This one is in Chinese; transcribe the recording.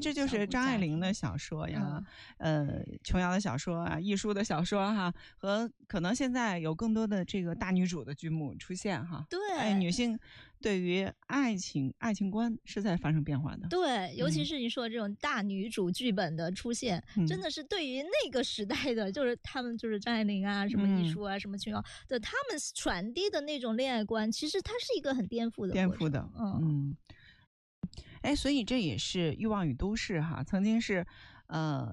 这就是张爱玲的小说呀，琼瑶的小说啊，亦舒的小说哈，和可能现在有更多的这个大女主的剧目出现哈。 对， 女性对于爱情观是在发生变化的。 对，尤其是你说这种大女主剧本的出现，真的是对于那个时代的，就是他们就是张爱玲啊，什么亦舒啊，什么琼瑶的，他们传递的那种恋爱观，其实它是一个很颠覆的过程。 所以这也是《欲望与都市》哈，曾经是